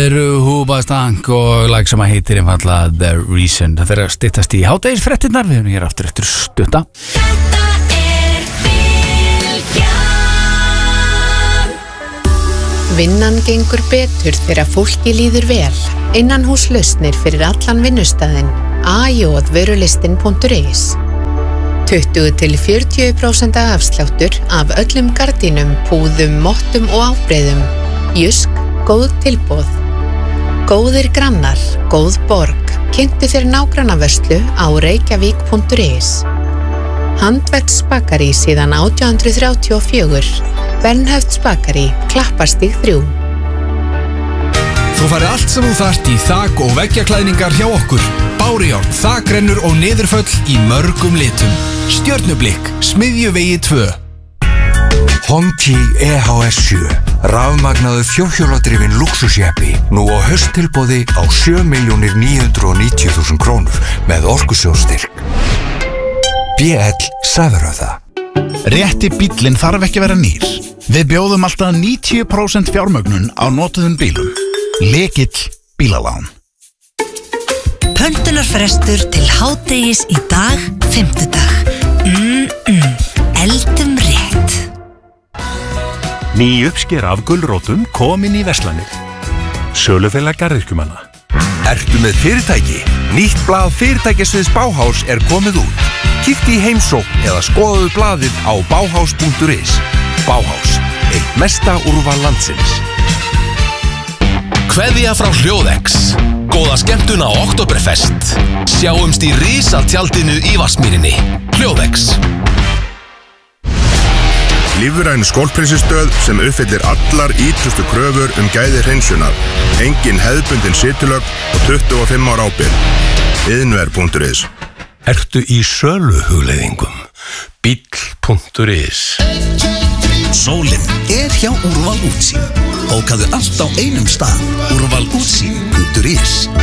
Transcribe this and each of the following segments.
er Húbastank og lag sem að heitir einfallega The Reason. Það fyrir að styttast í hádegisfréttirnar. Við erum hér aftur eftir stutta. Vinnan gengur betur þegar fólki líður vel. Innanhúslausnir fyrir allan vinnustæðin. ajodvörulistin.is 20-40% afsláttur af öllum gardínum, púðum, mottum og ábreiðum. Jusk, góð tilboð. Góðir grannar, góð borg. Kynntu þér nágrannavörslu á reykjavík.is. Handverks bakari síðan 1834. Bernhöfts bakari, Klapparstíg 3. Þú fari allt sem þú þarft í þak- og veggjaklæðningar hjá okkur. Bárujárn, þakrennur og niðurföll í mörgum litum. Stjörnublikk, Smiðjuvegi 2. Honki EHS 7. Rafmagnaður fjórhjóladrifin luxusjeppi. Nú á hausttilboði á 7.990.000 krónur með orkusjóðstyrk. BL Sæðuröða. Rétti bíllinn þarf ekki að vera nýr. Við bjóðum alltaf 90% fjármögnun á notuðum bílum. Lykill bílalán. Pöntunarfrestur til hádegis í dag, fimmtudag. Eldum rétt. Ný uppsker af gulrótum komin í verslanir. Sölufélag garðyrkjumanna. Ertu með fyrirtæki? Nýtt blað fyrirtækjasviðs Bauhaus er komið út. Kíktu í heimsókn eða skoðaðu blaðið á bauhaus.is. Bauhaus, eitt mesta úrval landsins. Kveðja frá Hljóðex. Góða skemmtun á Oktoberfest. Sjáumst í risatjaldinu í Vatnsmýrinni. Hljóðex. Lífræn skólprinsistöð sem uppfyllir allar ítrustu kröfur gæði hreinsunar. Engin hefðbundin situlögn og 25 ára ábyrgð. Iðnver.is. Ertu í söluhugleiðingum? Bíll.is. Sólin hjá Úrval útsýn. Bókaðu allt á einum stað. Úrvalútsýn.is.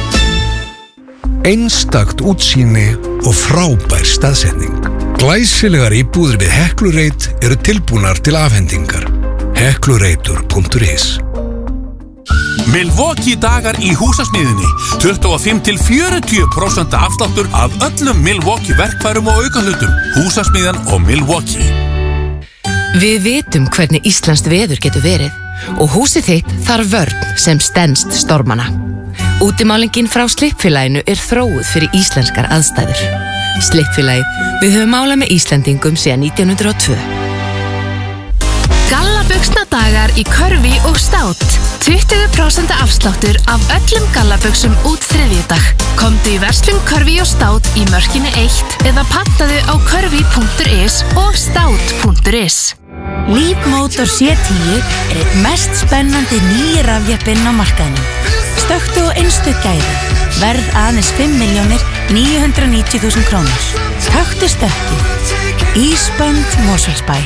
Einstakt útsýni og frábær staðsetning. Glæsilegar íbúðir við Heklureit eru tilbúnar til afhendingar. Heklureitur.is. Milwaukee dagar í húsasmiðinni. 25-40% afsláttur af öllum Milwaukee verkfærum og aukahlutum. Húsasmiðan og Milwaukee. Við vitum hvernig íslenskt veður getur verið og húsið þitt þarf vörn sem stenst stormana. Útimálingin frá Slippfélaginu er þróuð fyrir íslenskar aðstæður. Slippfélagið, við höfum málað með Íslendingum síðan 1902. Gallabuxnadagar í Körfi og Stát. 20% afsláttur af öllum gallabuxum út þriðjudag. Komdu í verslun Körfi og Stát í Mörkinni 1 eða pantaðu á körfi.is og stát.is. Leapmotor C10 eitt mest spennandi nýji rafjeppinn á markaðnum. Stökktu og einstök gæði. Verð aðeins 5.990.000 krónur. Taktu stökkið. Ísbönd Mosfellsbæ.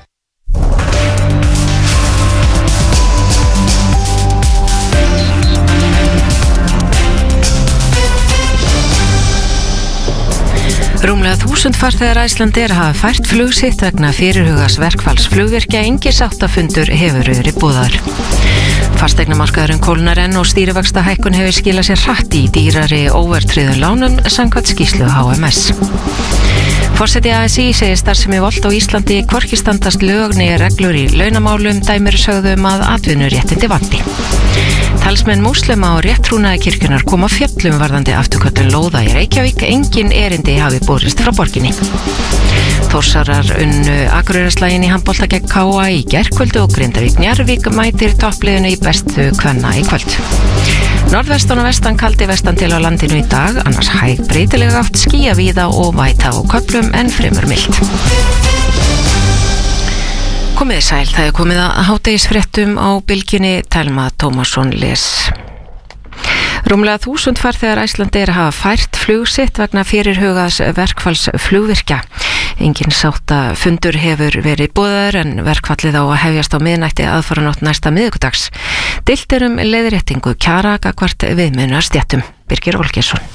Rúmlega 1000 farþegar Icelandair hafa fært flug sitt vegna fyrirhugaðs verkfalls flugvirkja. Engin sáttafundur hefur verið boðaður. Fasteignamarkaðurinn kólnar enn og stýrivaxtahækkun hefur skilað sér hratt í dýrari óverðtryggðum lánum samkvæmt skýrslu HMS. Forseti ASÍ segir starfsemi Volt á Íslandi hvorki standast lög né reglur í launamálum. Dæmi eru sögðu að atvinnuréttindi vanti. Talsmenn múslima og rétttrúnaða kirkjunnar koma fjöllum varðandi afturköllun lóða í Reykjavík. Engin erindi hafi borist frá borginni. Þórsarar unnu Akureyrarslaginn í handbolta gegn KA í gærkvöldu og Grindavík Njarðvík mætir toppliðinu í bestu kvenna í kvöld. Norðvestan og vestan kaldi vestan til á landinu í dag, annars hæg breytilega átt, skýja víða og væta á köflum en fremur milt. Komiði sæl, það er komið að hádegisfréttum á bylgjunni. Telma Tómasson les. Rúmlega 1000 farþegar Icelandair hafa fært flug sitt vegna fyrirhugaðs verkfalls flugvirkja. Engin sáttafundur hefur verið boðaður en verkfallið á að hefjast á miðnætti aðfaranótt næsta miðvikudags. Deilt leiðréttingu kjara gagnvart viðmiðunarstéttum. Birgir Olgeirsson.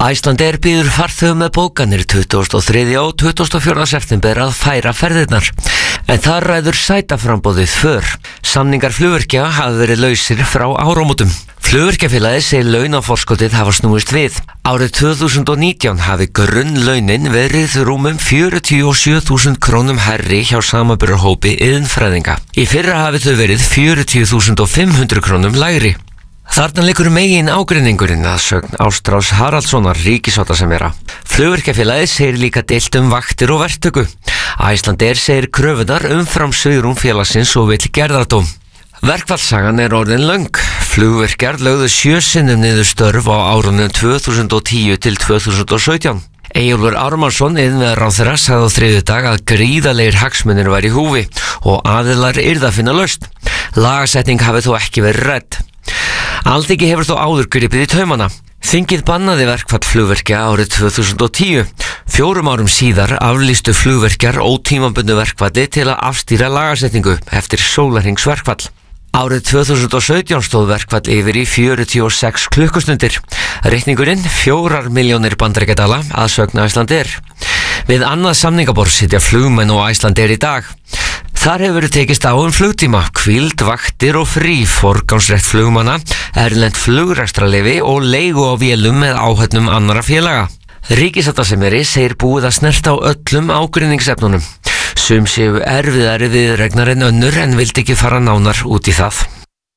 Icelandair býður farþegum með bókanir 23. og 24. september að færa ferðirnar. En þar ræður sætaframbóðið för. Samningar flugvirkja hafa verið lausir frá áramótum. Flugvirkjafélagið segir launaforskotið hafa snúist við. Árið 2019 hafi grunnlaunin verið rúmum 47.000 krónum hærri hjá samanburðarhópi iðnfræðinga. Í fyrra hafi þau verið 40.500 krónum lægri. Þarna liggur megin ágreiningurinn að sögn Ástrás Haraldssonar ríkissáttasemjara. Flugvirkjafélagið segir líka deilt vaktir og verktöku. Icelandair segir kröfunar umfram svigrúm félagsins og vill gerðardóm. Verkfallssagan er orðin löng. Flugvirkjar lögðu 7 sinnum niður störf á árunum 2010 til 2017. Eyjólfur Ármannsson, iðnaðarráðherra, sagði á þriðjudag að gríðarlegir hagsmunir væru í húfi og aðilar yrðu að finna lausn. Lagasetning hafi þó ekki verið rædd. Alþingi hefur þó áður gripið í taumana. Þingið bannaði verkfall flugvirkja árið 2010. 4 árum síðar aflýstu flugvirkjar ótímabundnu verkfalli til að afstýra lagasetningu eftir sólarhringsverkfall. Árið 2017 stóð verkfall yfir í 46 klukkustundir. Reikningurinn 4 milljónir bandaríkjadala að sögn Icelandair. Við annað samningaborð sitja flugmenn og Icelandair í dag. Þar hefur verið tekist á flugtíma, hvíld, vaktir og frí, forgangsrétt flugmanna, erlent flugrekstrarleyfi og leigu á vélum með áhöfnum annarra félaga. Ríkissáttasemjari segir búið að snerta á öllum ágreiningsefnunum. Sum séu erfiðari viðuregnar en önnur en vildi ekki fara nánar út í það.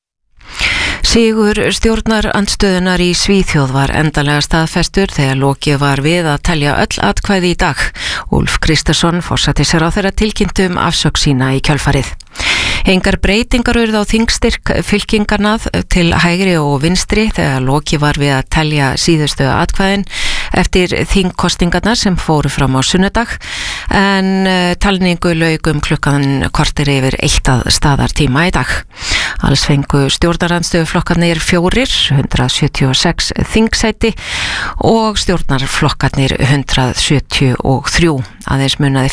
Sigur stjórnarandstöðunar í Svíþjóð var endanlega staðfestur þegar lokið var við að telja öll atkvæði í dag. Úlf Kristersson, forsætisráðherra, tilkynnti afsögn sína í kjölfarið. Engar breytingar urðu á þingstyrk fylkingarna til hægri og vinstri þegar lokið var við að telja síðustu atkvæðin eftir þingkostingarnar sem fóru fram á sunnudag, en talningu lauk klukkan korter yfir 1 að staðartíma í dag. Alls fengu stjórnarandstöðuflokkarnir 176 þingsæti og stjórnarflokkarnir 173. Aðeins munaði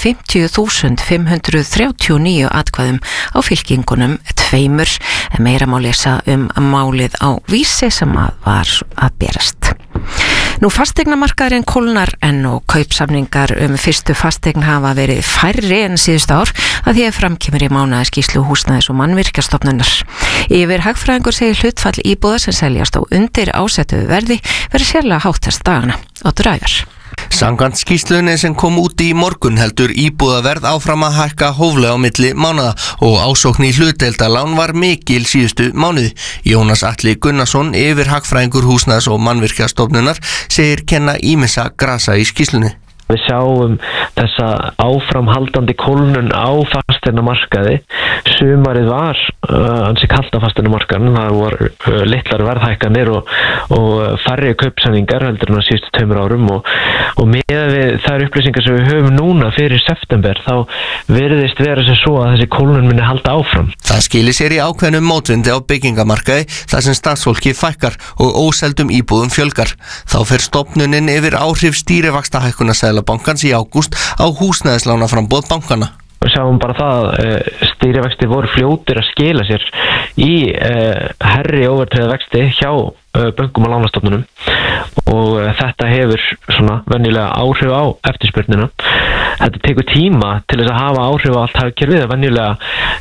50.539 atkvæðum á fylkingunum 2, en meira má lesa málið á Vísi sem var að berast. Nú fasteignamarkaðurinn kólnar enn og kaupsamningar fyrstu fasteign hafa verið færri en síðustu ár að því að framkemur í mánaðarskýrslu Húsnæðis- og Mannvirkjastofnunar. Yfir hagfræðingur segir hlutfall íbúða sem seljast á undir ásettu verði verið sérlega hátt þessa dagana. Oddur Ævar. Samkvæmt skýrslunni sem kom út í morgun heldur íbúðaverð áfram að hækka hóflega á milli mánaða og ásókn í hlutdeildarlán var mikil síðustu mánuði. Jónas Atli Gunnarsson, yfir hagfræðingur Húsnæðis- og Mannvirkjastofnunar, segir kenna ýmissa grasa í skýrslunni. Við sjáum þessa áframhaldandi kólnun á fasteignamarkaði. Sumarið var ansi kalt á fasteignamarkaðnum, það voru litlar verðhækkanir og færri kaupsamningar heldur en á síðustu 2 árum og með við þær upplýsingar sem við höfum núna fyrir september þá virðist vera sem svo að þessi kólnun muni halda áfram. Það skilir sér í ákveðnum mótvindi á byggingamarkaði þar sem starfsfólki fækkar og óseldum íbúðum fjölgar. Þá fer stofnunin yfir áhrif stýrivaxtahækkunar Seðlabankans í ágúst á húsnæðislánaframboð bankana. Við sjáum bara það að stýrivextir voru fljótir að skila sér í herri óvertryggða vexti hjá bönkum og lánastofnunum og þetta hefur svona venjulega áhrif á eftirspurnina. Þetta tekur tíma til þess að hafa áhrif á allt hagkerfið. Venjulega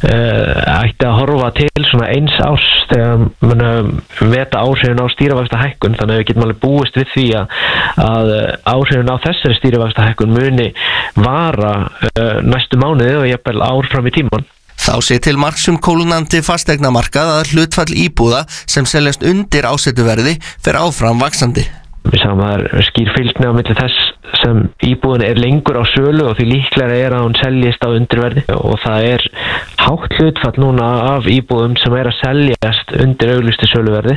ætti að horfa til svona 1 árs þegar mann meta áhrifin á stýrivaxtahækkun, þannig að við getum alveg búist við því að áhrifin á þessari stýrivaxtahækkun muni vara næstu mánuði og jafnvel ár fram í tímann. Þá sé til marks kólnandi fasteignamarkað að hlutfall íbúða sem seljast undir ásettuverði fer áfram vaxandi. Við sjáum að það skýr fylgni á milli þess sem íbúðin lengur á sölu og því líklega að hún seljist á undirverði og það hátt hlutfall núna af íbúðum sem að seljast undir auglýstu söluverði,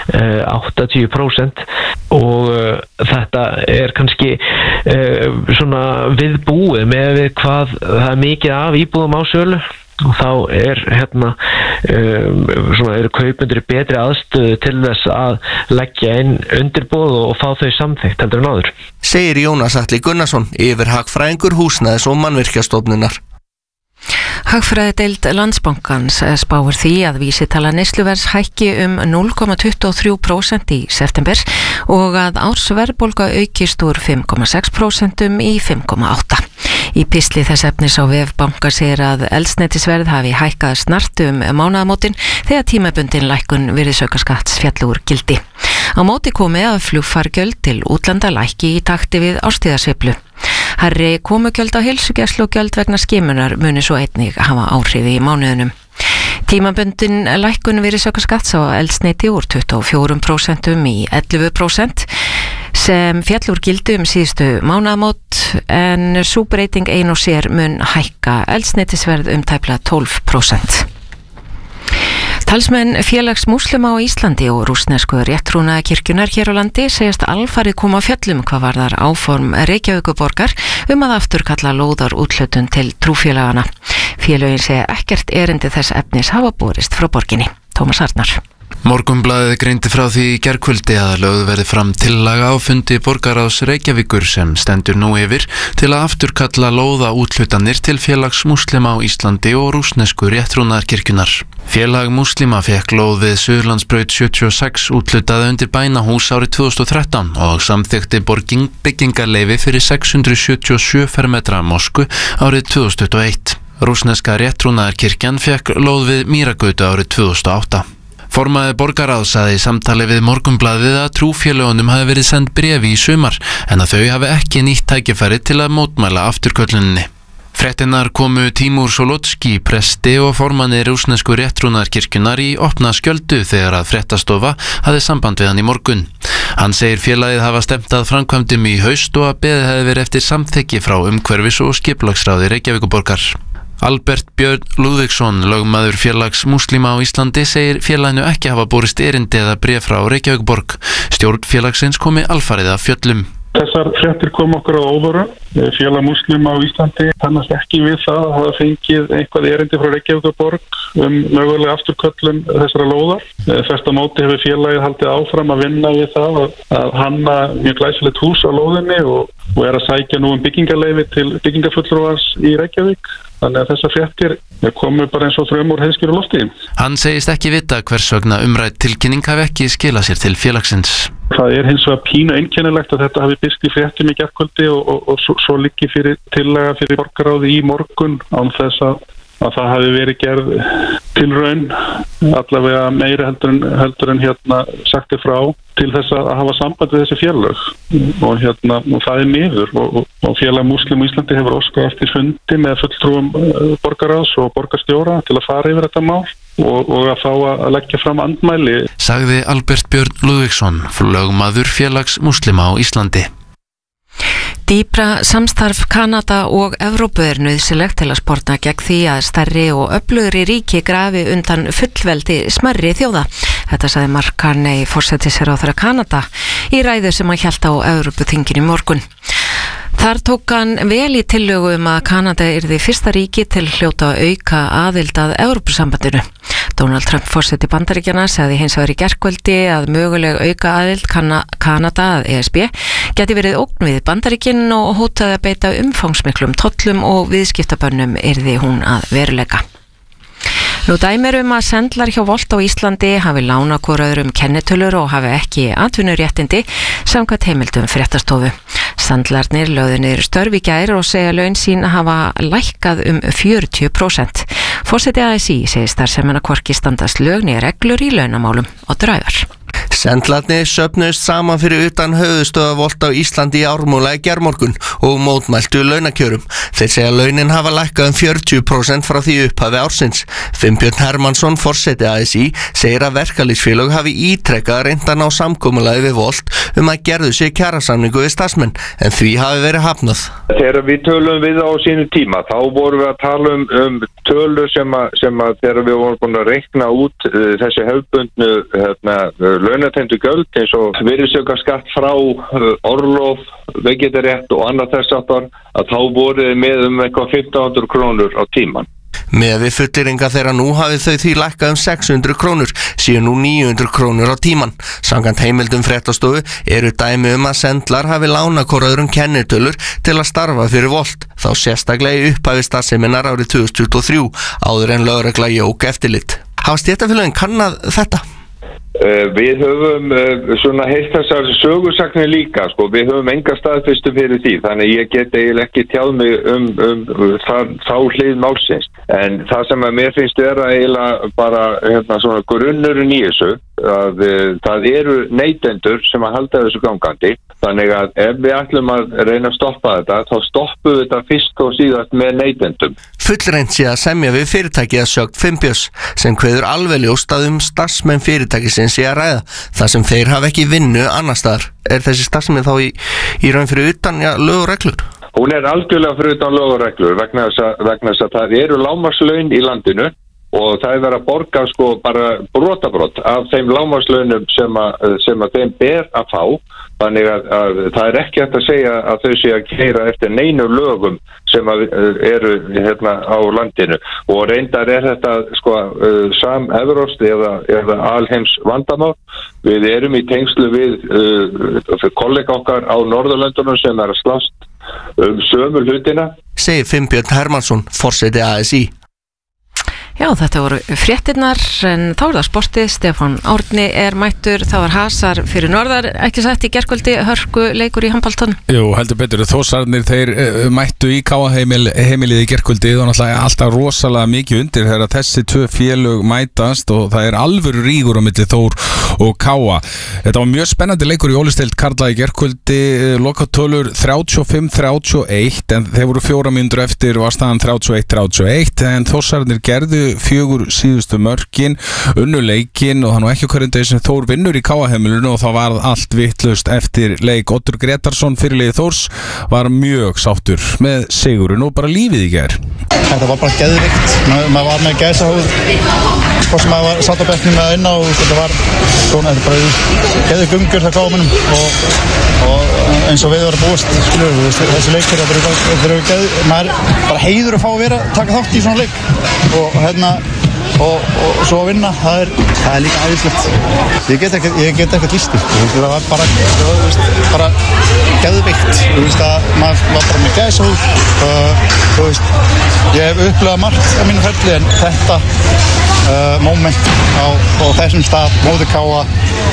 80%, og þetta kannski svona viðbúið með við hvað það mikið af íbúðum á sölu. Og þá eru kaupendur í betri aðstöðu til þess að leggja inn undirboð og fá þau samþykkt heldur en áður. Segir Jónas Atli Gunnarsson, yfir hagfræðingur Húsnæðis- og Mannvirkjastofnunar. Hagfræðideild Landsbankans spáir því að vísitala neysluverðs hækki 0,23% í september og að ársverðbólga aukist úr 5,6% í 5,8%. Í pistli þess efnis á vef banka segir að eldsneytisverð hafi hækkað snart mánaðamótin þegar tímabundin lækkun virðisaukaskatts féll úr gildi. Á móti komi að flugfargjöld til útlanda lækki í takti við árstíðasveiflu. Hærri komugjöld á heilsugæslu og gjöld vegna skimunar muni svo einnig hafa áhrif í mánuðunum. Tímabundin lækkun virðisaukaskatts á eldsneyti úr 24% í 11% sem féll úr gildi síðustu mánaðamót en sú breyting ein og sér mun hækka eldsneytisverð tæplega 12%. Talsmenn félags múslima á Íslandi og rússnesku réttrúnaðakirkjunnar hér á landi segjast alfarið koma á fjöllum hvað varðar áform Reykjavíkurborgar að afturkalla lóðarúthlutun til trúfélagana. Félögin segja ekkert erindi þess efnis hafa borist frá borginni. Tómas Arnar. Morgunblaðið greindi frá því í gærkvöldi að lögð verði fram tillaga á fundi borgarráðs Reykjavíkur sem stendur nú yfir til að afturkalla lóðaúthlutanir til félags múslima á Íslandi og rússnesku réttrúnaðarkirkjunnar. Félag múslima fekk lóð við Suðurlandsbraut 76 úthlutað undir bænahús árið 2013 og samþykkti borgin byggingarleyfi fyrir 677 fermetra mosku árið 2021. Rússneska réttrúnaðarkirkjan fekk lóð við Mýragötu árið 2008. Formaður borgarráðs sagði í samtali við Morgunblaðið að trúfélögunum hafi verið send bréfi í sumar en að þau hafi ekki nýtt tækifæri til að mótmæla afturkölluninni. Fréttinnar komu Tímur Solotski, presti og formanni rússnesku réttrúnaðarkirkjunnar í opna skjöldu þegar að fréttastofa hafði samband við hann í morgun. Hann segir félagið hafa stemt að framkvæmdum í haust og að beðið hefði verið eftir samþykki frá umhverfis- og skipulagsráði Reykjavíkurborgar. Albert Björn Lúðvíksson, lögmaður félags múslima á Íslandi, segir félaginu ekki hafa borist erindi eða bréf frá Reykjavíkurborg. Stjórn félagsins komi alfarið af fjöllum. Þessar fréttir kom okkur á óvöru. Félag múslima á Íslandi kannast ekki við það að hafa fengið eitthvað erindi frá Reykjavíkurborg mögulega afturköllun þessara lóðar. Þvert á móti hefur félagið haldið áfram að vinna við það að hanna mjög glæsilegt hús á lóðinni og er að sækja nú byggingarleyfi til byggingarfulltrúans í Reykjavík. Þannig að þessar fréttir komu bara eins og þrjum úr heiðskýru lofti. Hann segist ekki vita hvers vegna umrædd tilkynning hafi ekki skilað sér til félagsins. Það er hins vegar pínu einkennilegt að þetta hafi birst í fréttum í gærkvöldi og svo liggi fyrir tillaga fyrir borgarráði í morgun án þess að það hafi verið gerð tilraun allavega meiri heldur en sagt frá til þess að hafa samband við þessi félög og það er miður og félag múslim í Íslandi hefur óskað eftir fundi með fulltrúum borgarráðs og borgarstjóra til að fara yfir þetta mál og að fá að leggja fram andmæli. Sagði Albert Björn Lúðvíksson, lögmaður félags múslima á Íslandi. Dýpra samstarf Kanada og Evrópu er nauðsynlegt til að sporna gegn því að stærri og öflugri ríki grafi undan fullveldi smærri þjóða. Þetta sagði Mark Carney, forsætisráðherra Kanada, í ræðu sem hann hélt á Evrópuþinginu í morgun. Þar tók hann vel í tillögu að Kanada yrði fyrsta ríki til hljóta að auka aðild að Evrópusambandinu. Donald Trump forseti Bandaríkjanna sagði hins vegar í gærkvöldi að möguleg auka aðild Kanada að ESB geti verið ógn við Bandaríkin og hótaði að beita umfangsmiklum tollum og viðskiptabönnum yrði hún að veruleika. Nú dæmir að sendlar hjá Volt á Íslandi hafi lánað hvor öðrum kennitölur og hafi ekki atvinnuréttindi samkvæmt heimildum fréttastofu. Sendlarnir lögðu niður störf í gær og segja laun sín hafa lækkað 40%. Forseti ASÍ segir starfsemina hvorki standast lög né reglur í launamálum og draugar. Sendlarnir söfnuðust saman fyrir utan höfuðstöðvar Volt á Íslandi í Ármúla í gærmorgun og mótmæltu launakjörum. Þeir segja launin hafa lækkað 40% frá því upphafi ársins. Finnbjörn Hermannsson, forseti ASÍ, segir að verkalýðsfélög hafi ítrekkað reynt að ná samkomulagi við Volt að gerðu sér kjarasamningu við starfsmenn, en því hafi verið hafnað. Þegar við tölum við á sínu tíma, þá vorum við að tala tölu sem að þegar við vorum búin að reikna út þessi hefðbundnu launatendu gjöld eins og virðisaukaskatt frá orlof, veggetarétt og annað þess aftar, að þá voru með eitthvað 1500 krónur á tíman. Með við fullyrðinga þeirra nú hafi þau því lækkað 600 krónur, séu nú 900 krónur á tíman. Samkvæmt heimildum Fréttastofu eru dæmi að Sendlar hafi lánað hvor öðrum kennitölur til að starfa fyrir Volt, þá sérstaklega í upphafi starfseminnar árið 2023, áður en lögregla jók eftirlit. Hafa stéttarfélögin kannað þetta? Við höfum svona heilt þessar sögursagnir líka, sko. Við höfum enga staðfestu fyrir því, þannig ég get eiginlega ekki tjáð mig þá hlið málsins. En það sem að mér finnst vera eiginlega bara svona grunnurinn í þessu, að það eru neytendur sem að halda þessu gangandi. Þannig að ef við ætlum að reyna að stoppa þetta, þá stoppum við þetta fyrst og síðast með neytendum. Fullreynt sé að semja við fyrirtæki að sögn Finnbjörns, sem kveður alveg ljóst að starfsmenn fyrirtækisins sé að ræða, þar sem þeir hafa ekki vinnu annars staðar. Er þessi starfsmenn þá í raun fyrir utan lög og reglur? Hún er algjörlega fyrir utan lög og reglur vegna þess að það eru lágmarkslaun í landinu og það er verið að borga sko bara brotabrot af þeim lágmarkslaunum sem að þeim ber að fá. Þannig að það er ekki hægt að segja að þau sé að keyra eftir neinu lögum sem eru á landinu. Og reyndar er þetta sko samevrópskt eða alheims vandamál. Við erum í tengslu við kollega okkar á Norðurlöndunum sem er að slást sömu hlutina. Segir Finnbjörn Hermannsson, forseti ASÍ. Já, þetta voru fréttirnar, en þá er það sportið. Stefán Árni er mættur, þá var hasar fyrir norðar, ekki sagt í gærkvöldi, hörku leikur í handboltanum. Jú, heldur betur, Þórsararnir þeir mættu í KA-heimilið í gærkvöldi og náttúrulega alltaf rosalega mikið undir þegar þessi tvö félög mætast og það er alvöru rígur á milli Þór og KA. Þetta var mjög spennandi leikur í Ólisteild karla í gærkvöldi, lokatölur 35-31, en þeir voru 4 mínútur eftir var staðan 31-31, en Þórsararnir gerðu 4 síðustu mörkin, unnu leikinn og það nú ekki hverjum degi sem Þór vinnur í KA-heimilinu og það var allt vitlaust eftir leik. Oddur Gretarsson, fyrirliði Þórs, var mjög sáttur með sigurinn og bara lífið í gær. Þetta var bara geðvikt, maður var með gæsahúð hvort sem maður var satt á bekknum eða inn á, þetta var svona, þetta bara geðvigungur það KA-munum og eins og við varum búist, þessi leikir maður bara heiður að fá að vera, taka þátt í svona leik og svo að vinna, það er líka æðislegt. Ég get ekkert listi, það var bara geðvikt, maður var bara með gæsahúð, ég hef upplifað margt á mínu ferli en þetta moment á þessum stað, móti KA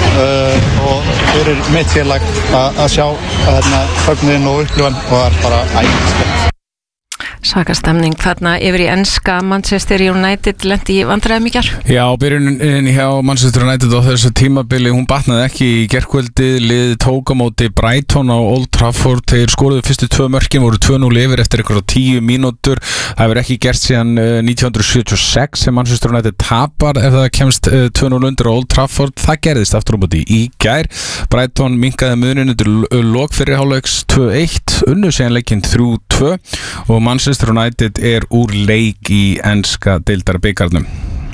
og fyrir mitt félag að sjá fögnuðinn og upplifan var bara æðislegt. Svakastemning þarna yfir í enska. Manchester United lenti í vandræðum í gær. Já, byrjunin hjá Manchester United á þessu tímabili, hún batnaði ekki í gærkvöldi. Liðið tók á móti Brighton á Old Trafford. Þeir skoruðu fyrstu 2 mörkin, voru 2-0 yfir eftir eitthvað 10 mínútur. Það hefur ekki gert síðan 1976 sem Manchester United tapar ef það kemst 2-0 undir á Old Trafford. Það gerðist aftur á móti í gær. Brighton minnkaði munin undir lok fyrri hálfleiks 2-1, unnu síðan leikinn 3-2 og Manchester United er úr leik í enska deildarbikarnum.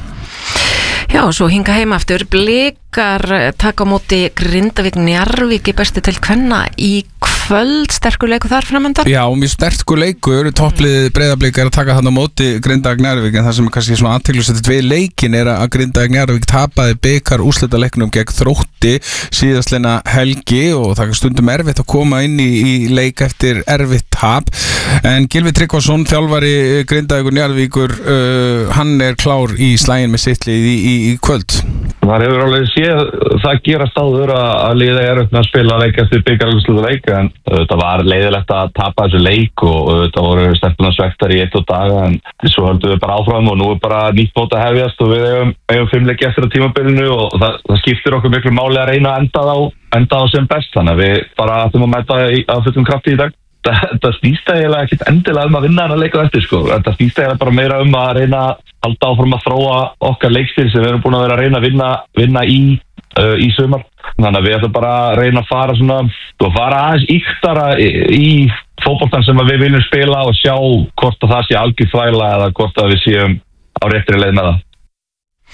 Já, svo hinga heima aftur. Blikar taka á móti Grindavík Njarðvík í bestu til kvenna í kvöld. Sterkur leikur þar framöndan? Já, mjög sterkur leikur. Topplið Breiðablik er að taka þarna á móti Grindavík Njarðvík, en það sem er kannski svona athyglisvert við leikin er að Grindavík Njarðvík tapaði bikar úrslitaleiknum gegn Þrótti síðastliðna helgi og það er stundum erfitt að koma inn í leik eftir erfitt tap. En Gylfi Tryggvason, þjálfari Grindavíkur Njarðvíkur, hann er klár í slaginn með sitt lið í kvöld. Það hefur alveg séð það gerast áður að liða er að spila leik eftir bikarúrslitaleik, en þetta var leiðilegt að tapa þessu leik og þetta voru stelpuna svektar í 1 daga, en svo höldum við bara áfram og nú er bara nýtt mót að hefjast og við eigum 5 leiki eftir á tímabilinu og það skiptir okkur miklu máli að reyna að enda á sem best, þannig að við bara ætlum að mæta á fullum krafti í dag. Þetta snýst eiginlega ekkert endilega að vinna þennan leik á eftir, sko. Þetta snýst eiginlega bara meira að reyna að halda áfram að þróa okkar leikstíl sem við erum búin að vera að reyna að vinna í sumar. Þannig að við ætlum bara að reyna að fara aðeins íktara í fótboltan sem við viljum spila og sjá hvort að það sé algjör þvæla eða hvort að við séum á réttri leið með það.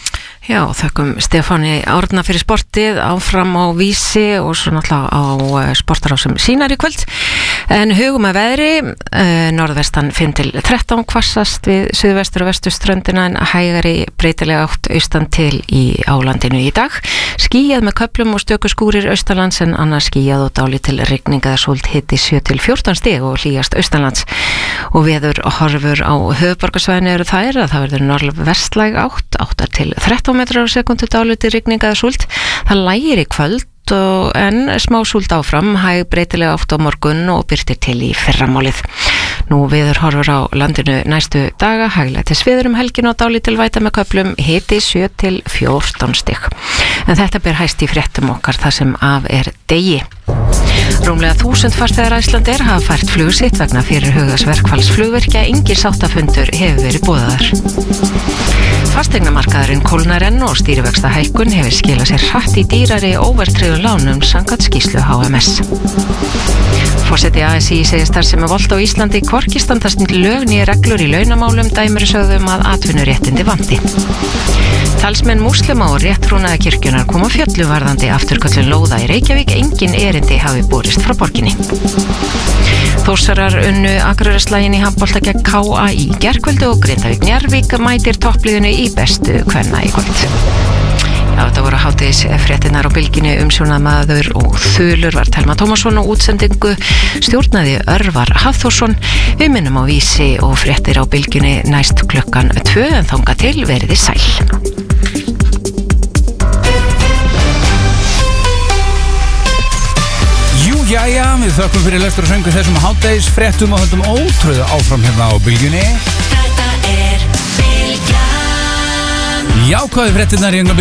Já, þökkum Stefáni Árna fyrir sportið, áfram á Vísi og svo náttúrulega á sportarásum sínar í kvöld. En hugum að veðri, norðvestan 5-13 hvassast við suðvestur og vesturströndina en hægari breytilega átt austan til á landinu í dag. Skýjað með köflum og stöku skúrir austanlands en annars skýjað og dálítil rigning eða súld hiti 7-14 stig og hlýjast austanlands. Og veður horfur á höfuðborgarsvæðinu eru þær að það verður norðvestlæg átt 8-13 metrar á sekundu dálítil rigning eða súld. Það lægir í kvöld en smá súld áfram, hæg breytilega átt á morgun og birtir til í fyrramálið. Nú veður horfur á landinu næstu daga, hæglætis veður helgin og dálítil væta með köflum, hiti 7-14 stig. En þetta ber hæst í fréttum okkar þar sem af degi. Rúmlega 1000 farþegar Icelandair hafa fært flug sitt vegna fyrirhugaðs verkfallsflugvirkja, engin sáttafundur hefur verið boðaður. Fasteignamarkaðurinn kólnar enn og stýrivaxtahækkun hefur skilað sér hratt í dýrari óverðtryggðum lánum samkvæmt skýrslu HMS. Forseti ASÍ segir starfsemi Volt á Íslandi hvorki standast lög né reglur í launamálum, dæmir sögðum að atvinnuréttindi vanti. Talsmenn múslima og réttrúnaða kirkjunar koma fjallu varðandi afturköllun lóða í Reykjavík, engin erindi hafi borist frá borginni. Þórsarar unnu Akureyrarslaginn í handbolta gegn KA í gærkvöldi og Grindavík Njarðvík mætir toppliðinu í bestu kvenna í kvöld. Já, þetta voru hádegisfréttirnar á Bylgjunni, umsjónarmaður og þulur var Telma Tómasson og útsendingu stjórnaði Örvar Hafþórsson. Við minnum á Vísi og fréttir á Bylgjunni næst klukkan 2 en þangað til veriði sæl. Jæja, við þökkum fyrir lestur og söngu þessum hádegisfréttum og höldum ótröðu áfram hérna á Bylgjunni. Þetta Bylgjan. Jákvæðu fréttirnar í